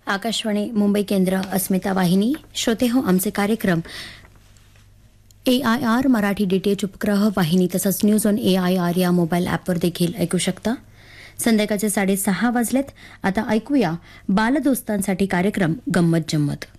आकाशवाणी मुंबई केंद्र अस्मिता वाहिनी. श्रोते हो, आमचे कार्यक्रम AIR मराठी DTH उपग्रह वाहिनी तसंच न्यूज ऑन AIR या मोबाईल ॲपवर देखील ऐकू शकता. संध्याकाळचे 6:30 वाजलेत. आता ऐकूया बालदोस्तांसाठी कार्यक्रम गंमत जम्मत.